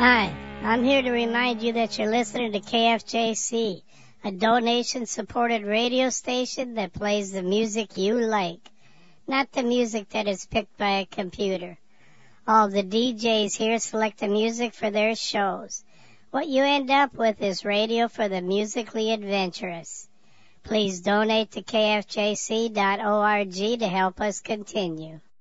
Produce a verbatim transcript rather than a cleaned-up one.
Hi, I'm here to remind you that you're listening to K F J C, a donation-supported radio station that plays the music you like, not the music that is picked by a computer. All the D Js here select the music for their shows. What you end up with is radio for the musically adventurous. Please donate to K F J C dot org to help us continue.